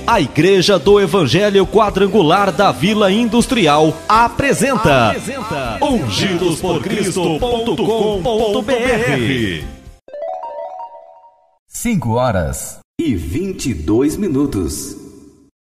A Igreja do Evangelho Quadrangular da Vila Industrial apresenta ungidosporcristo.com.br. 5 horas e 22 minutos.